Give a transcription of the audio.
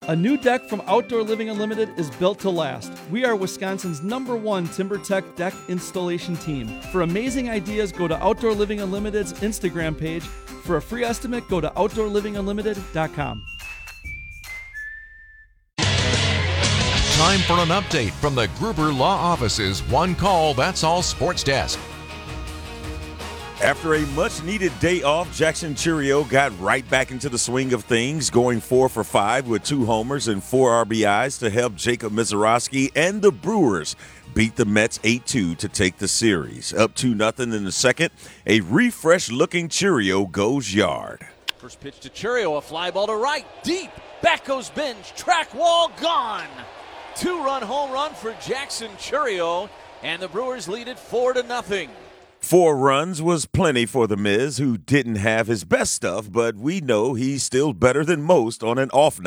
A new deck from Outdoor Living Unlimited is built to last. We are Wisconsin's #1 TimberTech deck installation team. For amazing ideas, go to Outdoor Living Unlimited's Instagram page. For a free estimate, go to OutdoorLivingUnlimited.com. Time for an update from the Gruber Law Office's One Call, That's All Sports Desk. After a much-needed day off, Jackson Chourio got right back into the swing of things, going 4 for 5 with 2 homers and 4 RBIs to help Jacob Misiorowski and the Brewers beat the Mets 8-2 to take the series. Up 2-0 in the second, a refreshed-looking Chourio goes yard. First pitch to Chourio, a fly ball to right, deep. Back goes Bench, track wall, gone. 2-run home run for Jackson Chourio, and the Brewers lead it 4-0. 4 runs was plenty for the Miz, who didn't have his best stuff, but we know he's still better than most on an off night.